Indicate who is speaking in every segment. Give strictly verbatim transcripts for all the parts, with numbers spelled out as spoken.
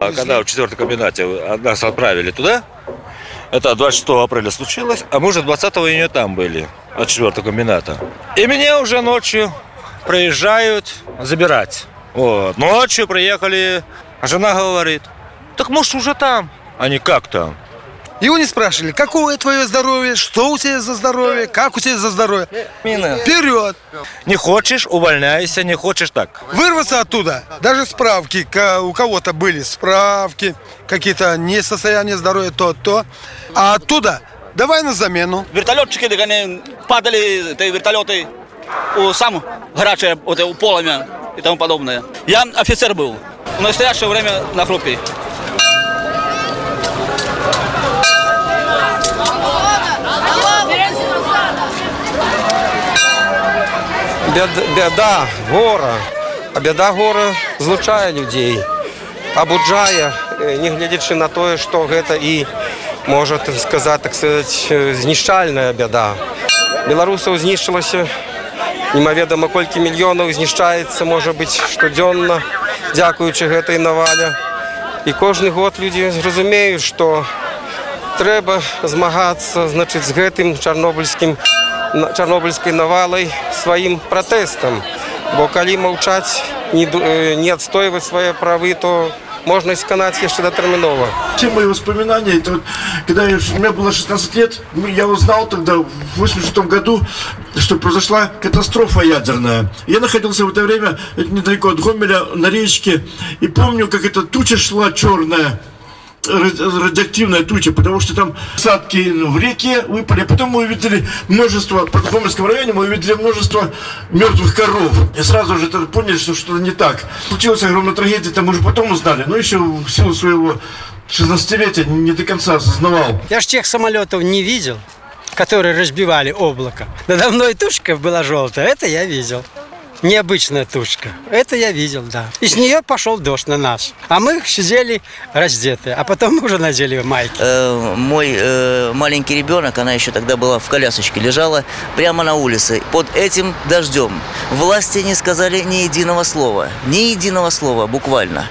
Speaker 1: А когда в четвертом комбинате нас отправили туда, это двадцать шестого апреля случилось, а мы уже двадцатого июня там были, от четвертого комбината. И меня уже ночью приезжают забирать. Вот. Ночью приехали, а жена говорит, так муж уже там. Они как там?
Speaker 2: Его не спрашивали, какое твое здоровье, что у тебя за здоровье, как у тебя за здоровье.
Speaker 1: Мина.
Speaker 2: Вперед!
Speaker 1: Не хочешь, увольняйся, не хочешь так.
Speaker 2: Вырваться оттуда, даже справки, у кого-то были справки, какие-то несостояния здоровья, то-то. А оттуда давай на замену.
Speaker 3: Вертолетчики, они падали, эти вертолеты, у сам горячее, вот, у полымя и тому подобное. Я офицер был, в настоящее время на группе.
Speaker 4: Беда гора, а беда гора злучае людей, абуджае, не глядячи на тое, што гэта і, можа сказаць, так сказаць, знішчальная беда. Беларусаў знішчылася немаведама колькі мільёнаў, знішчаецца, можа быць, штодзённа, дзякуючы гэтай навале. І кожны год людзі зразумеюць, што трэба змагацца, значыць, з гэтым чарнобыльскім чарнобыльскай навалай сваім пратэстам. Бо калі маўчаць, не, не отстойваць свае правы, то можно сканать еще дотерминова.
Speaker 5: Все мои воспоминания, это вот, когда я, у меня было шестнадцать лет, я узнал тогда, в восемьдесят шестом году, что произошла катастрофа ядерная. Я находился в это время недалеко от Гомеля, на речке, и помню, как эта туча шла черная, радиоактивная туча, потому что там осадки в реке выпали. Потом мы увидели множество, в Гомельском районе мы увидели множество мертвых коров. И сразу же поняли, что что-то не так. Случилась огромная трагедия, там уже потом узнали, но еще в силу своего шестнадцатилетия не до конца осознавал.
Speaker 6: Я ж тех самолетов не видел, которые разбивали облако. Надо мной тучка была желтая, это я видел. Необычная тучка. Это я видел, да. Из нее пошел дождь на нас. А мы сидели раздетые. А потом мы уже надели майки.
Speaker 7: Э, мой э, маленький ребенок, она еще тогда была в колясочке, лежала прямо на улице. Под этим дождем власти не сказали ни единого слова. Ни единого слова, буквально.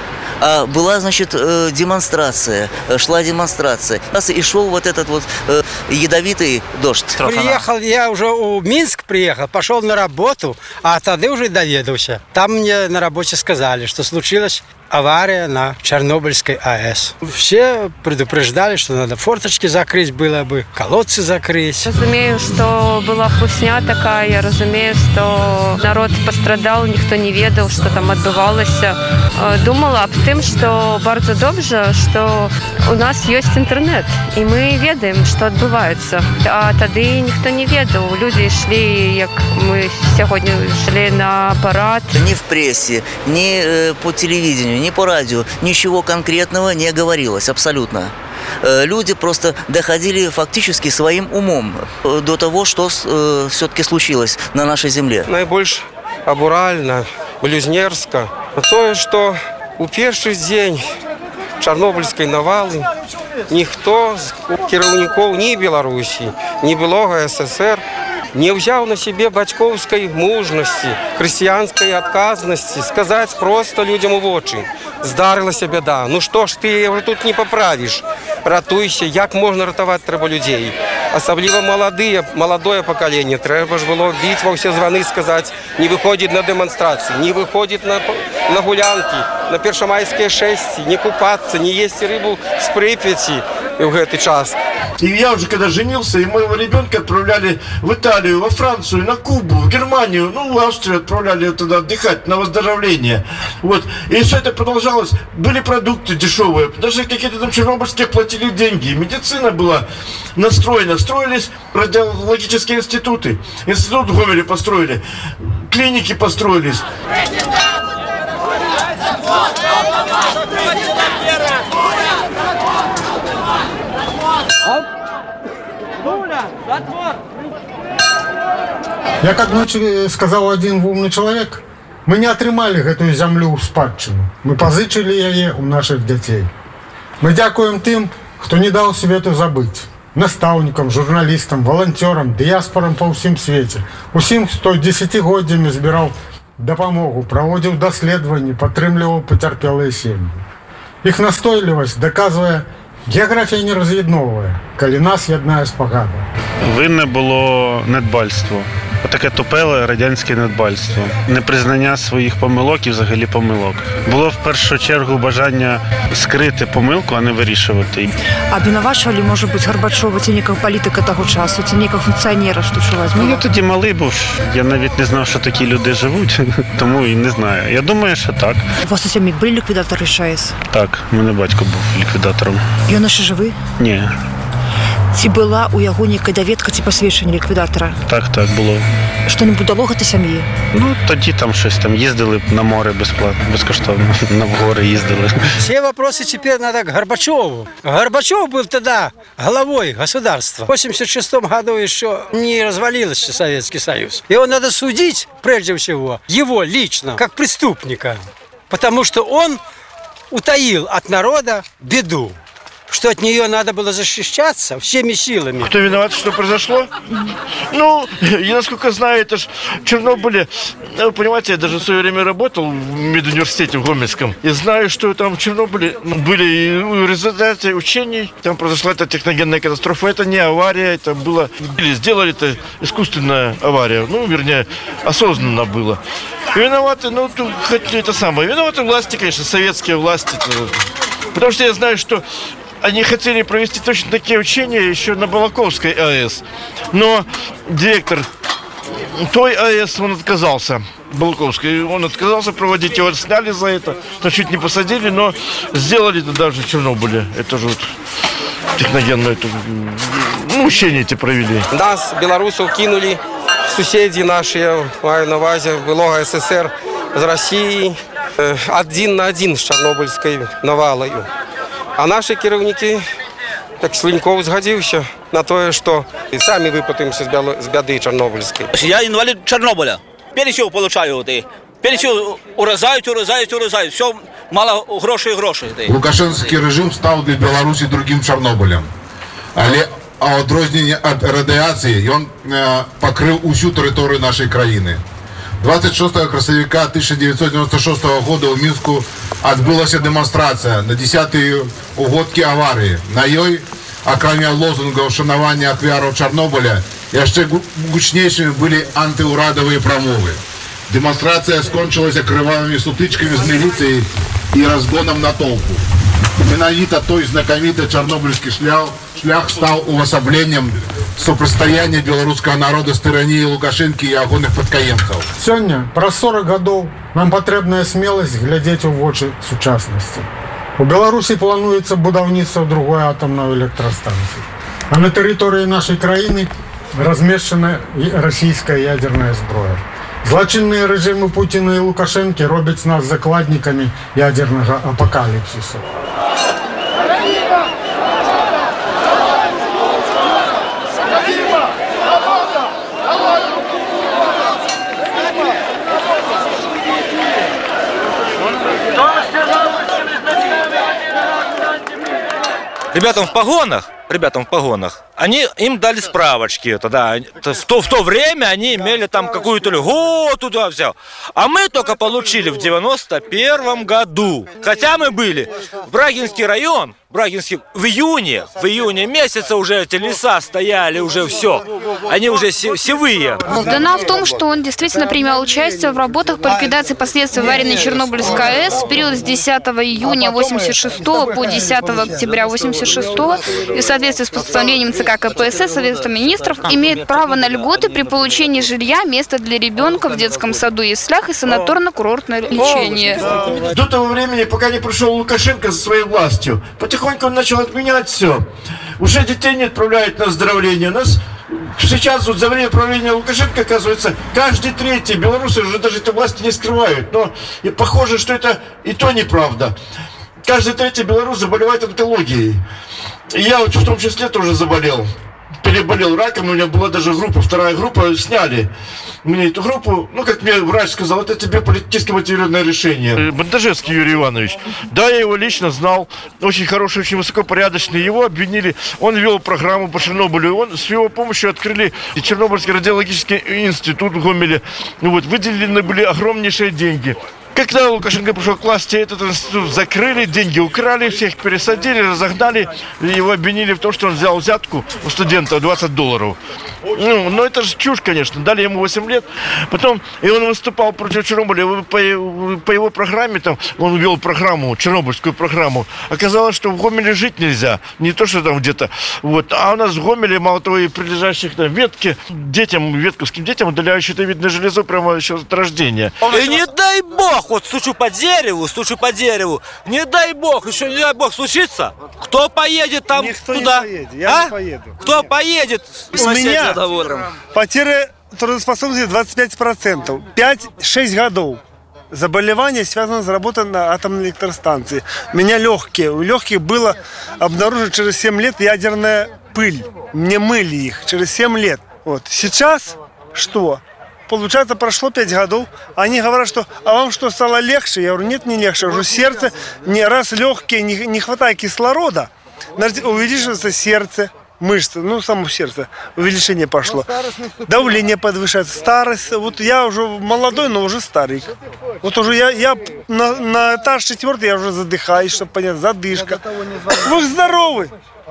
Speaker 7: А была, значит, демонстрация, шла демонстрация. И шел вот этот вот ядовитый дождь.
Speaker 6: Приехал, я уже у Минск приехал, пошел на работу, а тогда уже доведался. Там мне на работе сказали, что случилась авария на Чернобыльской АЭС. Все предупреждали, что надо форточки закрыть было бы, колодцы закрыть.
Speaker 8: Разумею, что была хлусня такая, разумею, что народ пострадал, никто не ведал, что там отбывалось. Думала об тем, что bardzo добре, что у нас есть интернет, и мы ведаем, что отбывается. А тогда никто не ведал. Люди шли, как мы сегодня шли на парад.
Speaker 7: Ни в прессе, ни по телевидению, ни по радио ничего конкретного не говорилось, абсолютно. Люди просто доходили фактически своим умом до того, что э, все-таки случилось на нашей земле.
Speaker 4: Найбольш абуральна, блюзнерска, то, что у перший день Чорнобильської навали ніхто з керівників ні Білорусі, ні былога СССР не взял на себе батьковской мужности, христианской отказности, сказать просто людям в очи: здарилася беда, ну что ж, ты уже тут не поправишь, ратуйся, як можна ратувати треба людей. Особливо молодые, молодое поколение, треба ж було бить во все звоны, сказать, не выходит на демонстрации, не выходит на, на гулянки, на першомайские шествия, не купаться, не есть рыбу с Припяти в этот час.
Speaker 5: И я уже когда женился, и моего ребенка отправляли в Италию, во Францию, на Кубу, в Германию, ну, в Австрию отправляли туда отдыхать, на выздоровление. Вот. И все это продолжалось. Были продукты дешевые, даже какие-то там чернобыльские платили деньги. Медицина была настроена. Строились радиологические институты. Институт в Гомеле построили, клиники построились.
Speaker 9: Я как сказал один умный человек, мы не атрымалі гэтую зямлю ў спадчыну. Мы пазычылі яе ў наших дзяцей. Мы дзякуем тым, хто не даў свету забыць. Настаўнікам, журналістам, валанцёрам, дыяспорам па ўсім свеце. Усім, хто дзесяцігоддзямі збіраў дапамогу, праводзіў даследаванні, падтрымліваў пацярпелыя сем'і. Их настойливость доказывая, географія не роз'єдновує, коли нас єднає спогада.
Speaker 10: Винне було недбальство. Таке тупеле радянське недбальство. Непризнання своїх помилок і взагалі помилок. Було в першу чергу бажання скрити помилку, а не вирішувати.
Speaker 11: А обвинувачували, може бути, Горбачова, ці ніякого політика того часу, ці ніякого функціонера, що чуваць було?
Speaker 10: Ну, я тоді малий був. Я навіть не знав, що такі люди живуть, тому і не знаю. Я думаю, що так.
Speaker 11: У вас у сім'ї були ліквідатори ЧАЕС?
Speaker 10: Так, у мене батько був ліквідатором.
Speaker 11: І він ще живий?
Speaker 10: Ні.
Speaker 11: Ці була у яго нейкая даведка ці посвідчення ліквідатора?
Speaker 10: Так, так, було.
Speaker 11: Що-небудь дало гэта сім'ї?
Speaker 10: Ну, тоді там щось там їздили на море безплатно, безкоштовно, на гори їздили.
Speaker 6: Все вопросы теперь надо к Горбачеву. Горбачев был тогда главой государства. В восемьдесят шестом году еще не развалился Советский Союз. Его надо судить, прежде всего, его лично, как преступника. Потому что он утаил от народа беду. Что от нее надо было защищаться всеми силами.
Speaker 5: Кто виноват, что произошло? Ну, я насколько знаю, это же в Чернобыле, вы понимаете, я даже в свое время работал в медуниверситете в Гомельском. И знаю, что там в Чернобыле были и результаты учений, там произошла эта техногенная катастрофа. Это не авария, это было, сделали это искусственная авария. Ну, вернее, осознанно было. И виноваты, ну, хоть это самое, виноваты власти, конечно, советские власти. Потому что я знаю, что они хотели провести точно такие учения еще на Балаковской АЭС. Но директор той АЭС, он отказался. Балаковской, он отказался проводить, его сняли за это. Но чуть не посадили, но сделали это даже в Чернобыле. Это же вот техногенное, это, ну, учения эти провели.
Speaker 4: Нас, белорусов, кинули соседи наши, маю на увазі, былого СССР з Росії, один на один з Чорнобильською навалою. А наші керівники, як Слиньков, згодився на те, що і самі випутаємося з біди Чорнобильської.
Speaker 3: Я інвалід Чорнобиля. Пенсію получаю. Пенсію урізають, урізають, урізають. Все, мало грошей, грошей.
Speaker 12: Лукашенський режим став для Білорусі другим Чорнобилем. Але а відрізнення від радіації, він покрив усю територію нашої країни. двадцать шестого красавіка тысяча девятьсот девяносто шестого года у Мінську відбулася демонстрація на десятій угодці аварії. На їй, окромя лозунгів шанування ахвярів Чорнобиля, ще гучнішими були антиурадові промови. Демонстрація скончилася кривавими сутичками з міліцією і розгоном на толпу. Менавіта той знакомитий чорнобильський шлях, шлях став увособленням супрацьстояння белорусского народа с тиранией Лукашенко и огонных подкаемцев.
Speaker 9: Сегодня, про сорок годов, нам потребная смелость глядеть в очи сучасности. У Беларуси плануется будовництво другой атомной электростанции. А на территории нашей краины размещена российская ядерная зброя. Злочинные режимы Путина и Лукашенко робят с нас закладниками ядерного апокалипсиса.
Speaker 1: Ребятам в погонах, ребятам в погонах, они, им дали справочки тогда. В то, в то время они имели там какую-то льготу туда взял. А мы только получили в девяносто первом году. Хотя мы были в Брагинский район, Брагинский, в июне, в июне месяце уже эти леса стояли, уже все. Они уже севые.
Speaker 8: Дана в том, что он действительно принимал участие в работах по ликвидации последствий аварии на Чернобыльской АЭС в период с десятого июня восемьдесят шестого по десятого октября восемьдесят шестого и в соответствии с постановлением ЦК КПСС Совета министров имеет право на льготы при получении жилья, места для ребенка в детском саду, яслях и санаторно-курортное лечение.
Speaker 5: До того времени, пока не пришел Лукашенко со своей властью, потихоньку он начал отменять все. Уже детей не отправляют на оздоровление. Нас сейчас вот за время правления Лукашенко, оказывается, каждый третий белорусы уже даже этой власти не скрывают. Но и похоже, что это и то неправда. Каждый третий белорус заболевает онкологией. И я вот в том числе тоже заболел. Переболел раком, у меня была даже группа, вторая группа, сняли мне эту группу. Ну, как мне врач сказал, это тебе политически мотивированное решение. Бандажевский Юрий Иванович, да, я его лично знал, очень хороший, очень высокопорядочный. Его обвинили, он вел программу по Чернобылю, он с его помощью открыли Чернобыльский радиологический институт в Гомеле. Ну, вот, выделены были огромнейшие деньги. Когда Лукашенко пришел к власти, этот институт закрыли, деньги украли, всех пересадили, разогнали, его обвинили в том, что он взял взятку у студента двадцать долларов. Ну, но это же чушь, конечно. Дали ему восемь лет. Потом, и он выступал против Чернобыля. По, по его программе, там, он вел программу, чернобыльскую программу. Оказалось, что в Гомеле жить нельзя. Не то, что там где-то. Вот. А у нас в Гомеле, мало того, и прилежащих там ветки, детям, ветковским детям удаляют щитовидное железо прямо еще от рождения.
Speaker 1: И не дай бог, вот стучу по дереву, стучу по дереву, не дай бог, еще не дай бог случится, кто поедет там
Speaker 13: Никто
Speaker 1: туда?
Speaker 13: Не поедет, я
Speaker 1: а?
Speaker 13: не поеду.
Speaker 1: Кто
Speaker 13: Нет.
Speaker 1: поедет?
Speaker 13: У меня потеря трудоспособности двадцать пять процентов. пять-шесть годов. Заболевание связано с работой на атомной электростанции. У меня легкие. У легких было обнаружено через семь лет ядерная пыль. Мне мыли их через семь лет. Вот. Сейчас что? Получается, прошло пять годов. Они говорят, что а вам что, стало легче? Я говорю, нет, не легче. Уже сердце, не раз легкие, не, не хватает кислорода, увеличивается сердце, мышцы, ну, само сердце, увеличение пошло. Давление повышается. Старость. Вот я уже молодой, но уже старый. Вот уже я, я на, на этаж четвертый я уже задыхаюсь, чтобы понять, задышка. Вы здоровы.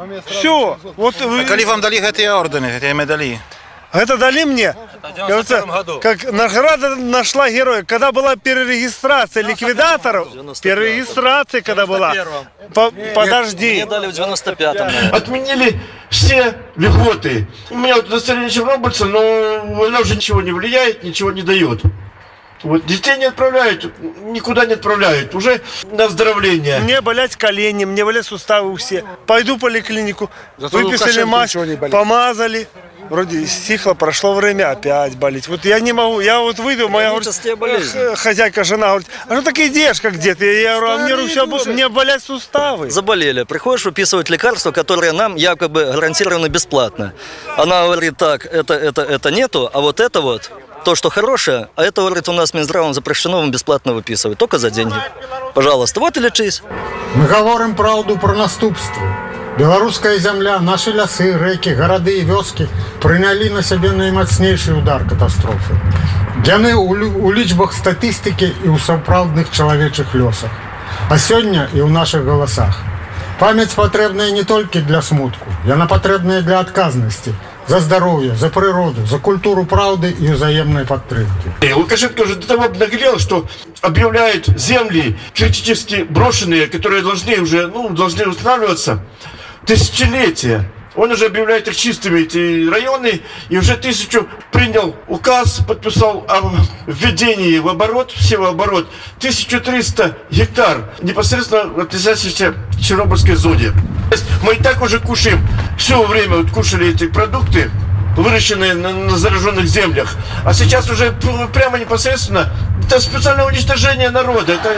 Speaker 13: Все. Вот вы...
Speaker 14: А коли вам дали эти ордены, эти медали?
Speaker 13: Это дали мне. Кажется, как награда нашла героя. Когда была перерегистрация ликвидаторов, перерегистрация, когда была, по, подожди.
Speaker 3: Мне дали в девяносто пятом.
Speaker 5: Отменили все льготы. У меня вот удостоверение чернобыльца, но она уже ничего не влияет, ничего не дает. Вот детей не отправляют, никуда не отправляют, уже на оздоровление.
Speaker 13: Мне болят колени, мне болят суставы все. Пойду в поликлинику,
Speaker 2: Зато
Speaker 13: выписали мазь,
Speaker 2: ничего не болит.
Speaker 13: помазали. Вроде стихло, прошло время, опять болеть. Вот я не могу, я вот выйду, моя говорит, хозяйка, жена говорит, а что так идешь, как где-то? Я говорю, а мне, все, мне болят суставы.
Speaker 15: Заболели. Приходишь выписывать лекарства, которые нам якобы гарантированы бесплатно. Она говорит, так, это, это, это нету, а вот это вот, то, что хорошее, а это, говорит, у нас Минздравом запрещено вам бесплатно выписывать, только за деньги. Пожалуйста, вот и лечись.
Speaker 9: Мы говорим правду про наступство. Белорусская земля, наши лясы, реки, города и вёски приняли на себе наймацнейший удар катастрофы. Яны у, у лічбах статистики и у сапраўдных человечых лёсах. А сегодня и у наших голосах. Память потребная не только для смутку, яна потребная для отказности. За здоровье, за природу, за культуру правды и взаимной поддержки.
Speaker 5: Лукашенко уже до того обнаглел, что объявляет земли критически брошенные, которые должны уже, ну, должны устанавливаться тысячелетия. Он уже объявляет их чистыми, эти районы, и уже тысячу принял указ, подписал о введении в оборот, все в оборот, тысяча триста гектар, непосредственно относящиеся к Чернобыльской зоне. Мы и так уже кушаем, все время вот кушали эти продукты, выращенные на, на зараженных землях, а сейчас уже прямо непосредственно, это специальное уничтожение народа. Это...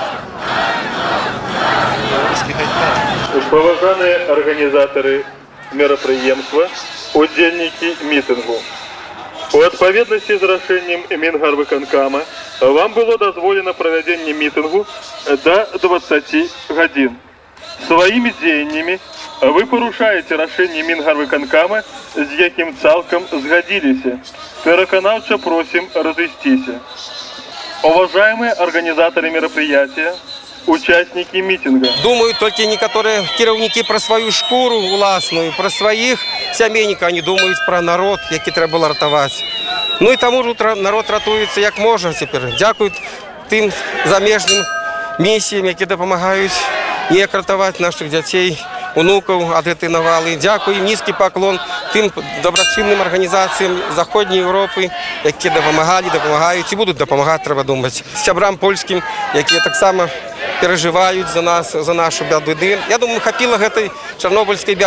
Speaker 16: Поважанные организаторы мерапрыемства, удзельники мітингу. У адпаведнасці з рашэннем Мінгарвыканкама вам было дазволена правядзенне мітынгу до двадцати гадзін. Сваімі дзеяннямі вы парушаеце рашэнне Мінгарвыканкама, з якім цалкам згадзіліся. Пераканаўча просім разысціся. Уважаемые организаторы мероприятия, участники митинга.
Speaker 4: Думают только некоторые кіраўнікі про свою шкуру власную, про своих сямейнікаў, они думают про народ, які трэба было ратаваць. Ну и тому же народ ратуецца як можа цяпер. Дзякуюць тым замежным місіям, які дапамагаюць неяк ратаваць наших дзяцей, унукаў ад гэтай навалы. Дзякую, нізкі паклон тым добрачынным арганізацыям Заходняй Еўропы, якія дапамагалі, дапамагаюць і будуць дапамагаць, трэба думаць. Сябрам польскім, якія таксама пераживаюць за нас, за нашу бяду. Я думаю, хапіла гэтай чарнобыльскай бяды.